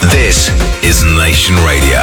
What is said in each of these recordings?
This is Nation Radio.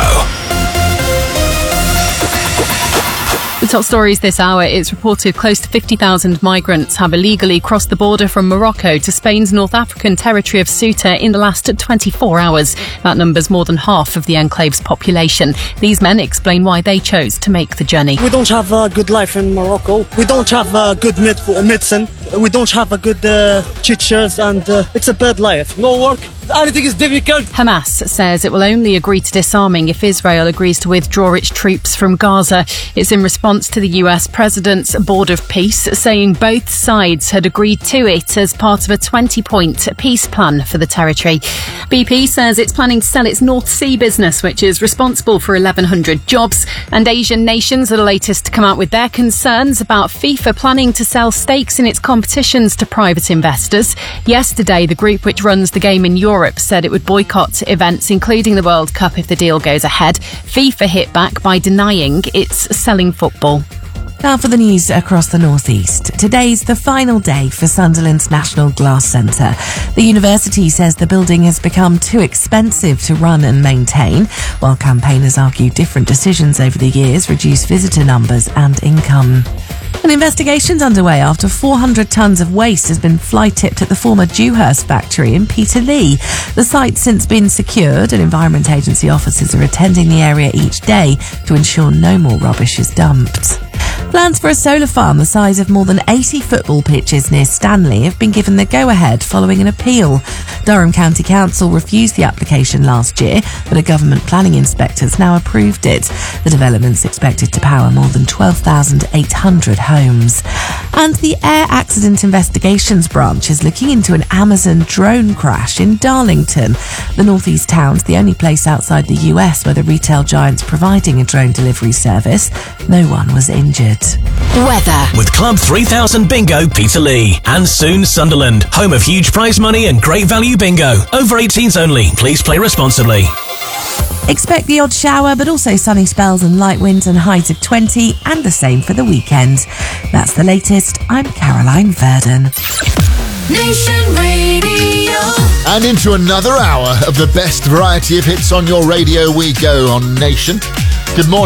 The top stories this hour, it's reported close to 50,000 migrants have illegally crossed the border from Morocco to Spain's North African territory of Ceuta in the last 24 hours. That number's more than half of the enclave's population. These men explain why they chose to make the journey. We don't have a good life in Morocco. We don't have a good medicine. We don't have a good teachers, and it's a bad life. No work. Anything is difficult. Hamas says it will only agree to disarming if Israel agrees to withdraw its troops from Gaza. It's in response to the US President's Board of Peace saying both sides had agreed to it as part of a 20-point peace plan for the territory. BP says it's planning to sell its North Sea business, which is responsible for 1,100 jobs. And Asian nations are the latest to come out with their concerns about FIFA planning to sell stakes in its competitions to private investors. Yesterday, the group which runs the game in Europe said it would boycott events, including the World Cup, if the deal goes ahead. FIFA hit back by denying it's selling football. Now for the news across the northeast. Today's the final day for Sunderland's National Glass Centre. The university says the building has become too expensive to run and maintain, while campaigners argue different decisions over the years reduce visitor numbers and income. An investigation's underway after 400 tonnes of waste has been fly-tipped at the former Dewhurst factory in Peterlee. The site's since been secured and Environment Agency officers are attending the area each day to ensure no more rubbish is dumped. Plans for a solar farm the size of more than 80 football pitches near Stanley have been given the go-ahead following an appeal. Durham County Council refused the application last year, but a government planning inspector's now approved it. The development's expected to power more than 12,800 homes. And the Air Accident Investigations Branch is looking into an Amazon drone crash in Darlington. The northeast town's the only place outside the US where the retail giant's providing a drone delivery service. No one was injured. Weather. With Club 3000 Bingo Peterlee. And soon Sunderland, home of huge prize money and great value bingo. Over 18s only. Please play responsibly. Expect the odd shower, but also sunny spells and light winds and highs of 20, and the same for the weekend. That's the latest. I'm Caroline Verdon. Nation Radio. And into another hour of the best variety of hits on your radio we go on Nation. Good morning.